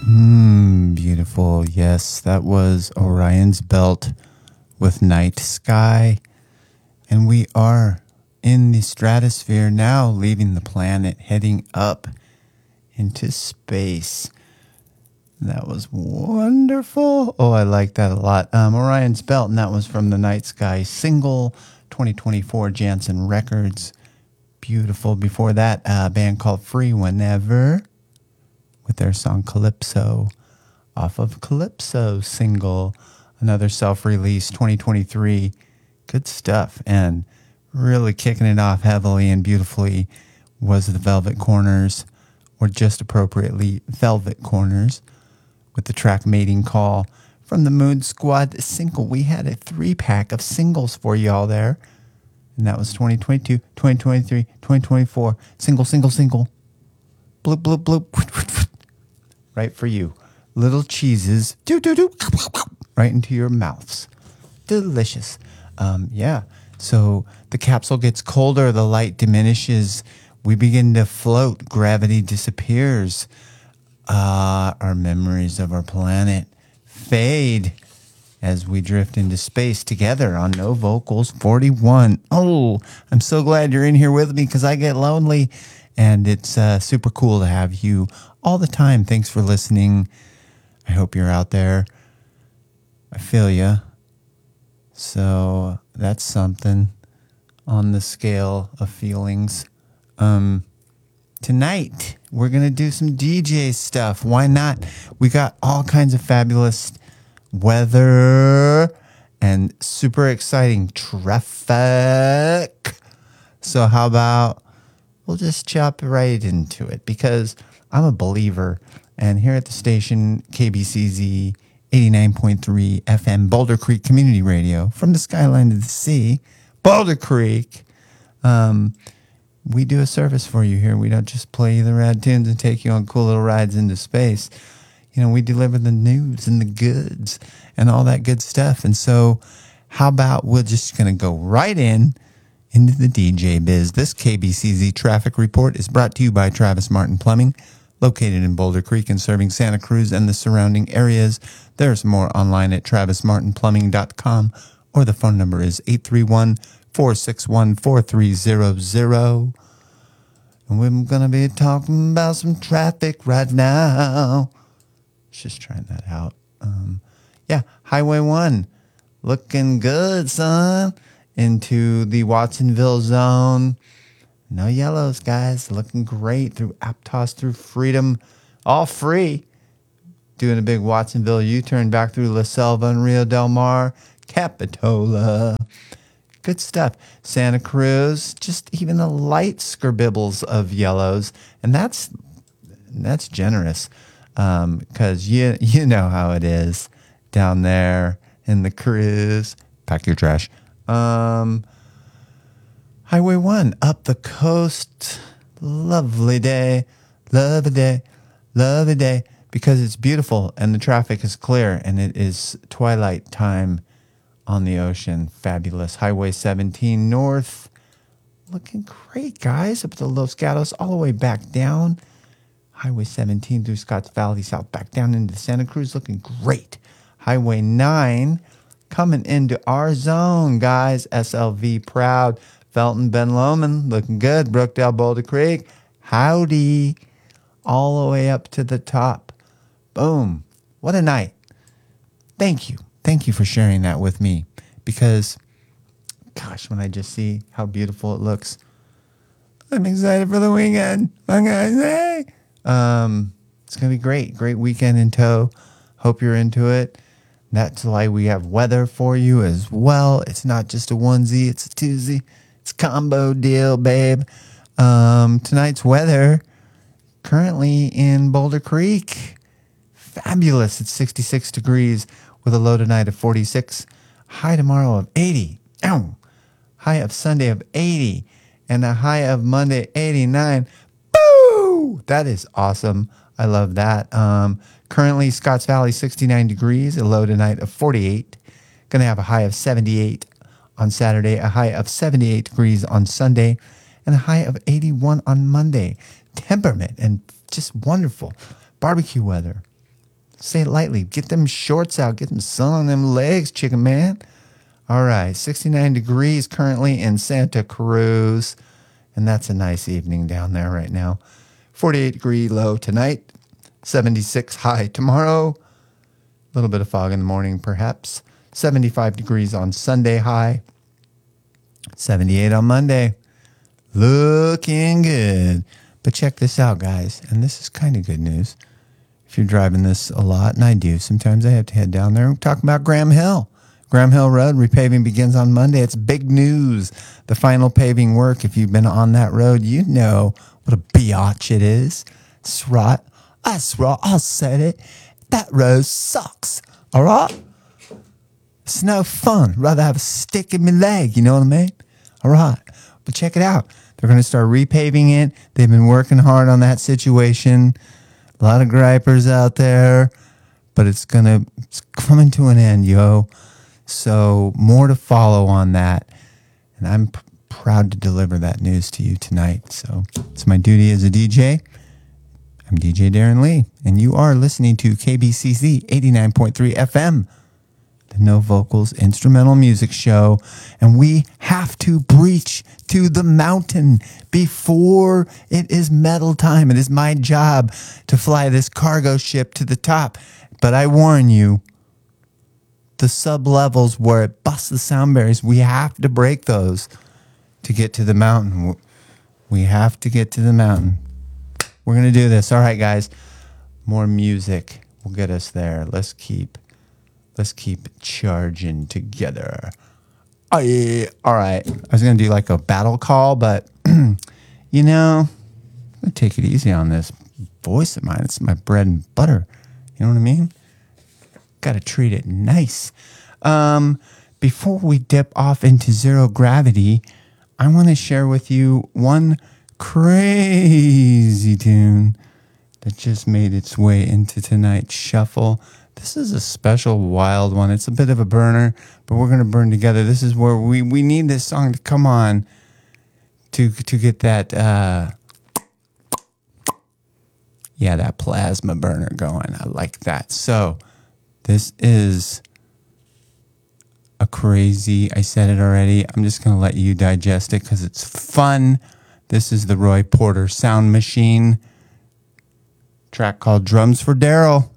Beautiful. Yes, that was Orion's Belt with Night Sky. And we are in the stratosphere now, leaving the planet, heading up into space. That was wonderful. Oh, I like that a lot. Orion's Belt, and that was from the Night Sky single, 2024 Jansen Records. Beautiful. Before that, a band called Free Whenever with their song Calypso off of Calypso single, another self-release 2023. Good stuff. And really kicking it off heavily and beautifully was the Velvet Corners, or just appropriately Velvet Corners, with the track Mating Call from the Moon Squad single. We had a 3-pack of singles for y'all there. And that was 2022, 2023, 2024. Single. Bloop, bloop, bloop. Right for you. Little cheeses. Right into your mouths. Delicious. Yeah. So the capsule gets colder. The light diminishes. We begin to float. Gravity disappears. Our memories of our planet fade as we drift into space together on No Vocals 41. Oh, I'm so glad you're in here with me because I get lonely, and it's super cool to have you all the time. Thanks for listening. I hope you're out there. I feel ya. So that's something on the scale of feelings. Tonight, we're going to do some DJ stuff. Why not? We got all kinds of fabulous weather and super exciting traffic. So how about we'll just chop right into it, because I'm a believer. And here at the station, KBCZ 89.3 FM, Boulder Creek Community Radio, from the skyline to the sea, Boulder Creek, we do a service for you here. We don't just play you the rad tunes and take you on cool little rides into space. You know, we deliver the news and the goods and all that good stuff. And so how about we're just going to go right into the DJ biz. This KBCZ traffic report is brought to you by Travis Martin Plumbing, located in Boulder Creek and serving Santa Cruz and the surrounding areas. There's more online at travismartinplumbing.com, or the phone number is 831-461-4300. And we're going to be talking about some traffic right now. Just trying that out. Yeah, Highway 1, looking good, son. Into the Watsonville zone. No yellows, guys. Looking great through Aptos, through Freedom. All free. Doing a big Watsonville U-turn back through La Selva and Rio Del Mar. Capitola. Good stuff. Santa Cruz, just even the light skiribbles of yellows. And that's generous. Because you know how it is down there in the cruise. Pack your trash. Highway 1 up the coast. Lovely day, because it's beautiful and the traffic is clear and it is twilight time on the ocean. Fabulous. Highway 17 north, looking great, guys, up to Los Gatos, all the way back down. Highway 17 through Scotts Valley south, back down into Santa Cruz, looking great. Highway 9 coming into our zone, guys. SLV proud. Felton, Ben Lomond, looking good. Brookdale, Boulder Creek, howdy. All the way up to the top. Boom. What a night. Thank you. Thank you for sharing that with me. Because, gosh, when I just see how beautiful it looks, I'm excited for the weekend. I'm going to say. It's going to be great. Great weekend in tow. Hope you're into it. That's why we have weather for you as well. It's not just a onesie, it's a twosie. It's a combo deal, babe. Tonight's weather, currently in Boulder Creek, fabulous. It's 66 degrees with a low tonight of 46. High tomorrow of 80. Ow. High of Sunday of 80. And a high of Monday, 89. Boo! That is awesome. I love that. Currently, Scotts Valley, 69 degrees, a low tonight of 48. Going to have a high of 78 on Saturday, a high of 78 degrees on Sunday, and a high of 81 on Monday. Temperament and just wonderful barbecue weather. Say it lightly. Get them shorts out. Get them sun on them legs, chicken man. All right. 69 degrees currently in Santa Cruz. And that's a nice evening down there right now. 48-degree low tonight. 76 high tomorrow. A little bit of fog in the morning, perhaps. 75 degrees on Sunday high. 78 on Monday. Looking good. But check this out, guys. And this is kind of good news. If you're driving this a lot, and I do, sometimes I have to head down there and talk about Graham Hill. Graham Hill Road repaving begins on Monday. It's big news. The final paving work, if you've been on that road, you know what a biatch it is. That's right. I said it. That road sucks. All right? It's no fun. Rather have a stick in my leg. You know what I mean? All right. But check it out. They're going to start repaving it. They've been working hard on that situation. A lot of gripers out there. But it's coming to an end, yo. So more to follow on that. And I'm proud to deliver that news to you tonight. So it's my duty as a DJ. I'm DJ Darren Lee, and you are listening to KBCC 89.3 FM, the No Vocals Instrumental Music Show. And we have to breach to the mountain before it is metal time. It is my job to fly this cargo ship to the top. But I warn you, the sub-levels where it busts the sound barriers, we have to break those to get to the mountain. We have to get to the mountain. We're going to do this. All right, guys. More music will get us there. Let's keep charging together. Oh, yeah. All right. I was going to do like a battle call, but, you know, I'm going to take it easy on this voice of mine. It's my bread and butter. You know what I mean? Got to treat it nice. Before we dip off into zero gravity, I want to share with you one crazy tune that just made its way into tonight's shuffle. This is a special wild one. It's a bit of a burner, but we're going to burn together. This is where we need this song to come on to get that that plasma burner going. I like that. So this is a crazy, I said it already. I'm just going to let you digest it because it's fun. This is the Roy Porter Sound Machine track called Drums for Daryl.